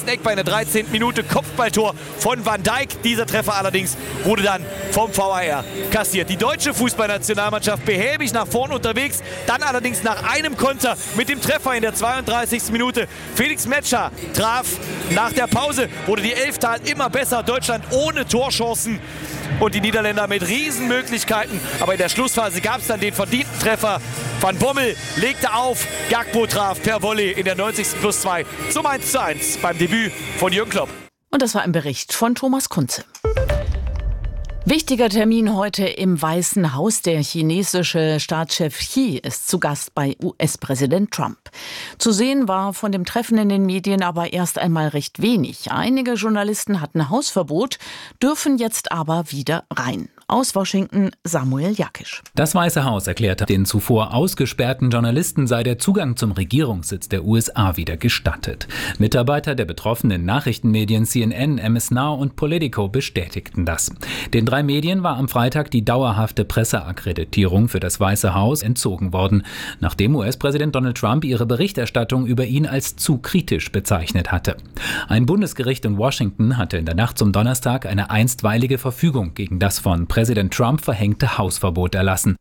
ersten Eckball in der 13. Minute. Kopfballtor von Van Dijk. Dieser Treffer allerdings wurde dann vom VAR kassiert. Die deutsche Fußballnationalmannschaft behäbig nach vorn unterwegs. Dann allerdings nach einem Konter mit dem Treffer in der 32. Minute. Felix Metscher traf. Nach der Pause wurde die Elftal immer besser. Deutschland ohne Torchancen und die Niederländer mit Riesenmöglichkeiten. Aber in der Schlussphase gab es dann den verdienten Treffer. Van Bommel legte auf, Gakpo traf per Volley in der 90. +2 zum 1:1 beim Debüt von Jürgen Klopp. Und das war ein Bericht von Thomas Kunze. Wichtiger Termin heute im Weißen Haus. Der chinesische Staatschef Xi ist zu Gast bei US-Präsident Trump. Zu sehen war von dem Treffen in den Medien aber erst einmal recht wenig. Einige Journalisten hatten Hausverbot, dürfen jetzt aber wieder rein. Aus Washington Samuel Jakisch. Das Weiße Haus erklärte, den zuvor ausgesperrten Journalisten sei der Zugang zum Regierungssitz der USA wieder gestattet. Mitarbeiter der betroffenen Nachrichtenmedien CNN, MS Now und Politico bestätigten das. Den 3 Medien war am Freitag die dauerhafte Presseakkreditierung für das Weiße Haus entzogen worden, nachdem US-Präsident Donald Trump ihre Berichterstattung über ihn als zu kritisch bezeichnet hatte. Ein Bundesgericht in Washington hatte in der Nacht zum Donnerstag eine einstweilige Verfügung gegen das von Präsident Trump verhängte Hausverbot erlassen.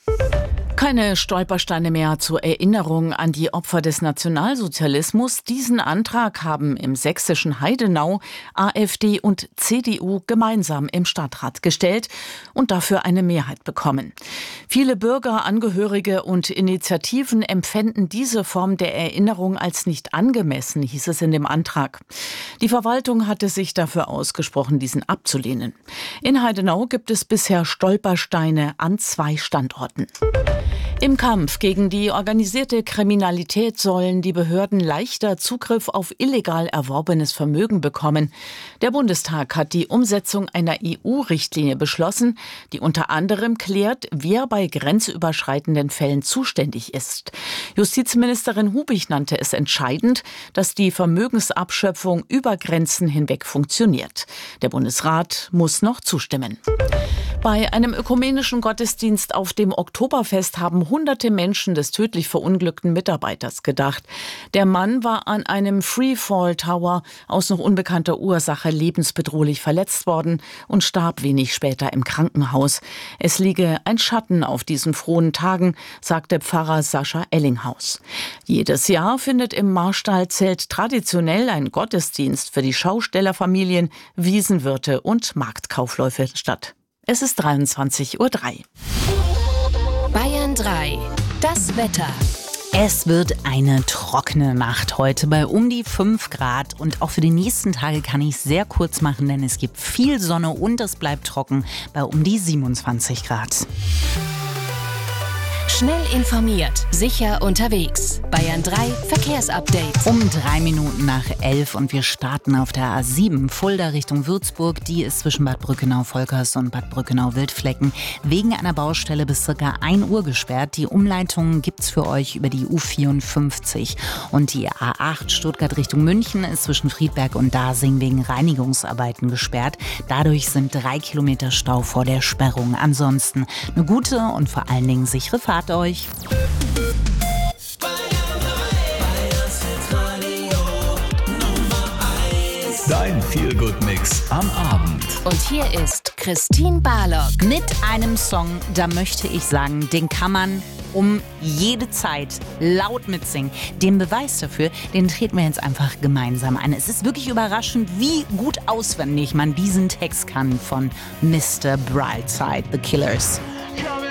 Keine Stolpersteine mehr zur Erinnerung an die Opfer des Nationalsozialismus. Diesen Antrag haben im sächsischen Heidenau AfD und CDU gemeinsam im Stadtrat gestellt und dafür eine Mehrheit bekommen. Viele Bürger, Angehörige und Initiativen empfänden diese Form der Erinnerung als nicht angemessen, hieß es in dem Antrag. Die Verwaltung hatte sich dafür ausgesprochen, diesen abzulehnen. In Heidenau gibt es bisher Stolpersteine an 2 Standorten. Im Kampf gegen die organisierte Kriminalität sollen die Behörden leichter Zugriff auf illegal erworbenes Vermögen bekommen. Der Bundestag hat die Umsetzung einer EU-Richtlinie beschlossen, die unter anderem klärt, wer bei grenzüberschreitenden Fällen zuständig ist. Justizministerin Hubig nannte es entscheidend, dass die Vermögensabschöpfung über Grenzen hinweg funktioniert. Der Bundesrat muss noch zustimmen. Bei einem ökumenischen Gottesdienst auf dem Oktoberfest haben hunderte Menschen des tödlich verunglückten Mitarbeiters gedacht. Der Mann war an einem Freefall Tower aus noch unbekannter Ursache lebensbedrohlich verletzt worden und starb wenig später im Krankenhaus. Es liege ein Schatten auf diesen frohen Tagen, sagte Pfarrer Sascha Ellinghaus. Jedes Jahr findet im Marstallzelt traditionell ein Gottesdienst für die Schaustellerfamilien, Wiesenwirte und Marktkaufläufe statt. Es ist 23:03 Uhr. Bayern 3, das Wetter. Es wird eine trockene Nacht heute bei um die 5 Grad und auch für die nächsten Tage kann ich es sehr kurz machen, denn es gibt viel Sonne und es bleibt trocken bei um die 27 Grad. Schnell informiert, sicher unterwegs. Bayern 3 Verkehrsupdate. Um 3 Minuten nach 11 und wir starten auf der A7 Fulda Richtung Würzburg. Die ist zwischen Bad Brückenau-Volkers und Bad Brückenau-Wildflecken wegen einer Baustelle bis ca. 1 Uhr gesperrt. Die Umleitung gibt's für euch über die U54. Und die A8 Stuttgart Richtung München ist zwischen Friedberg und Dasing wegen Reinigungsarbeiten gesperrt. Dadurch sind 3 Kilometer Stau vor der Sperrung. Ansonsten eine gute und vor allen Dingen sichere Fahrt euch. Dein Feel-Good-Mix am Abend. Und hier ist Christine Barlock. Mit einem Song, da möchte ich sagen, den kann man um jede Zeit laut mitsingen. Den Beweis dafür, den treten wir jetzt einfach gemeinsam an. Es ist wirklich überraschend, wie gut auswendig man diesen Text kann von Mr. Brightside, The Killers. Coming